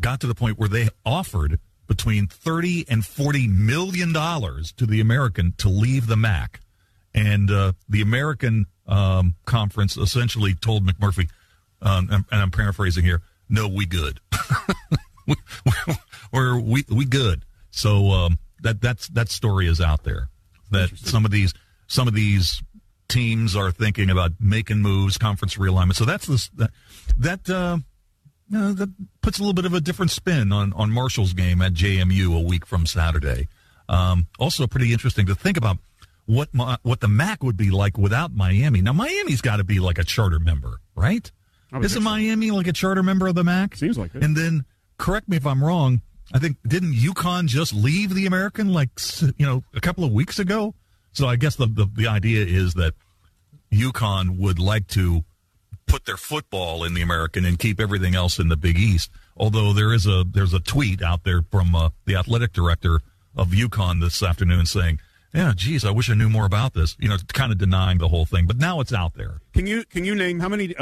got to the point where they offered between $30 and $40 million to the American to leave the MAC. And the American conference essentially told McMurphy, and I'm paraphrasing here, no, we good. we good. So that story is out there. That some of these teams are thinking about making moves, conference realignment. So that puts a little bit of a different spin on Marshall's game at JMU a week from Saturday. Also pretty interesting to think about what the MAC would be like without Miami. Now, Miami's got to be like a charter member, right? Isn't Miami like a charter member of the MAC? Seems like it. And then, correct me if I'm wrong, I think, didn't UConn just leave the American a couple of weeks ago? So I guess the idea is that UConn would like to put their football in the American and keep everything else in the Big East. Although there's a tweet out there from the athletic director of UConn this afternoon saying, yeah, geez, I wish I knew more about this. Kind of denying the whole thing, but now it's out there. Can you name how many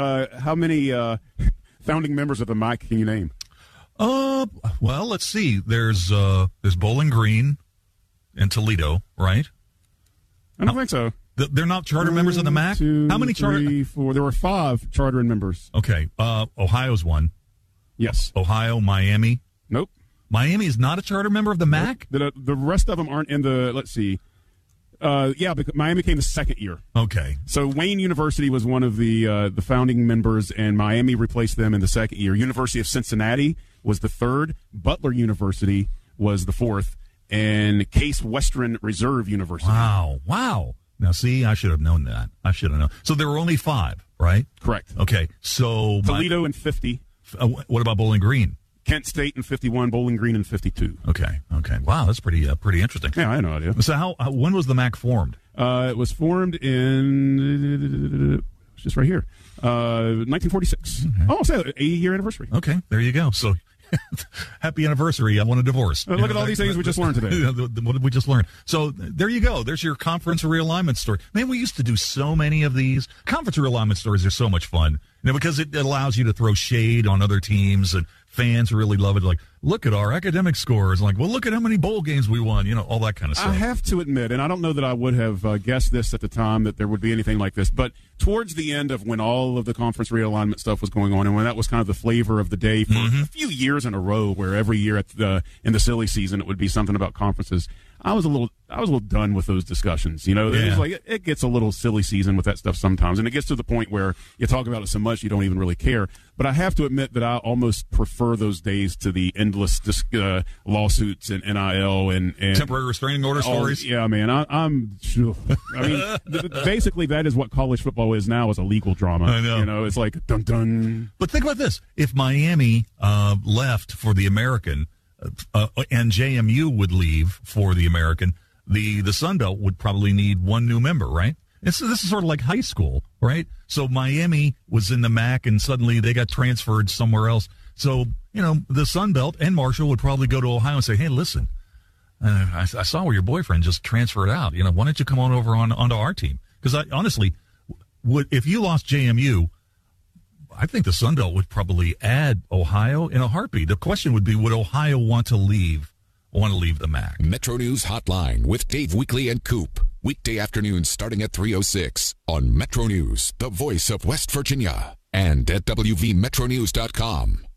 founding members of the MAC can you name? Well, let's see. There's Bowling Green and Toledo, right? I don't think so. They're not charter members of the MAC? How many charter? 3, 4. There were 5 charter members. Okay. Ohio's one. Yes. Ohio, Miami. Nope. Miami is not a charter member of the MAC? The rest of them aren't in the, let's see. Because Miami came the second year. Okay. So Wayne University was one of the founding members, and Miami replaced them in the second year. University of Cincinnati was the third. Butler University was the fourth. And Case Western Reserve University. Wow. Now, see, I should have known that. So there were only 5, right? Correct. Okay. So Toledo in 50. What about Bowling Green? Kent State in 51, Bowling Green in 52. Okay. Wow, that's pretty interesting. Yeah, I had no idea. So when was the MAC formed? It was formed in it's just right here, 1946. Okay. Oh, say 80-year anniversary. Okay, there you go. So happy anniversary. I want a divorce. Look at all these things we just learned today. What did we just learn? So there you go. There's your conference realignment story. Man, we used to do so many of these. Conference realignment stories are so much fun. Because it allows you to throw shade on other teams, and fans really love it. Like, look at our academic scores. Like, well, look at how many bowl games we won. All that kind of stuff. I have to admit, and I don't know that I would have guessed this at the time, that there would be anything like this, but towards the end of when all of the conference realignment stuff was going on, and when that was kind of the flavor of the day for a few years in a row, where every year in the silly season it would be something about conferences, I was a little done with those discussions. It was like it gets a little silly season with that stuff sometimes, and it gets to the point where you talk about it so much you don't even really care. But I have to admit that I almost prefer those days to the endless lawsuits and NIL and temporary restraining order stories. Yeah, man, I mean, basically that is what college football is now, is a legal drama. I know. It's like dun dun. But think about this: if Miami left for the American. And JMU would leave for the American, the Sun Belt would probably need one new member, right? And so this is sort of like high school, right? So Miami was in the MAC, and suddenly they got transferred somewhere else. So, the Sun Belt and Marshall would probably go to Ohio and say, hey, listen, I saw where your boyfriend just transferred out. Why don't you come on over onto our team? Because honestly, if you lost JMU, I think the Sun Belt would probably add Ohio in a heartbeat. The question would be, would Ohio want to leave the MAC? Metro News Hotline with Dave Weekley and Coop. Weekday afternoons starting at 3:06 on Metro News, the voice of West Virginia, and at WVMetronews.com.